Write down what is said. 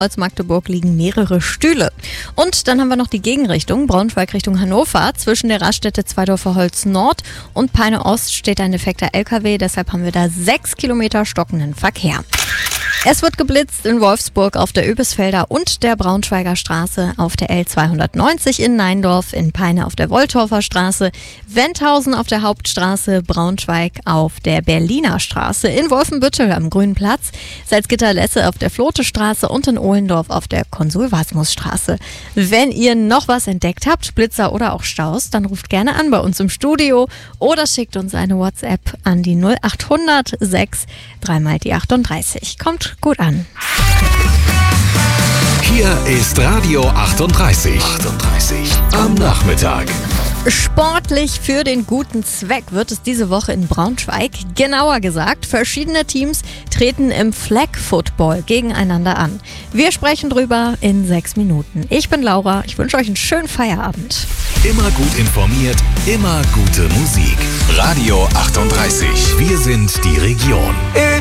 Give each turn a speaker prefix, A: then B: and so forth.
A: Magdeburg liegen mehrere Stühle. Und dann haben wir noch die Gegenrichtung, Braunschweig Richtung Hannover. Zwischen der Raststätte Zweidorfer Holz Nord und Peine Ost steht ein defekter LKW, deshalb haben wir da 6 Kilometer stockenden Verkehr. Es wird geblitzt in Wolfsburg auf der Öbisfelder und der Braunschweiger Straße, auf der L290 in Neindorf, in Peine auf der Woltorfer Straße, Wendhausen auf der Hauptstraße, Braunschweig auf der Berliner Straße, in Wolfenbüttel am Grünen Platz, Salzgitter-Lesse auf der Flotestraße und in Ohlendorf auf der Konsul-Wasmus-Straße. Wenn ihr noch was entdeckt habt, Blitzer oder auch Staus, dann ruft gerne an bei uns im Studio oder schickt uns eine WhatsApp an die 0800 6 3 die 38. Kommt gut an.
B: Hier ist Radio 38 am Nachmittag.
A: Sportlich für den guten Zweck wird es diese Woche in Braunschweig. Genauer gesagt, verschiedene Teams treten im Flag Football gegeneinander an. Wir sprechen drüber in 6 Minuten. Ich bin Laura, ich wünsche euch einen schönen Feierabend.
B: Immer gut informiert, immer gute Musik. Radio 38, wir sind die Region.